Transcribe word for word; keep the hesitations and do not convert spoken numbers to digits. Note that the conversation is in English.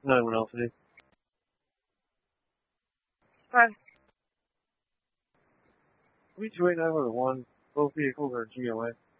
No one else is. Hi. We two eight nine one one. Both vehicles are G O A.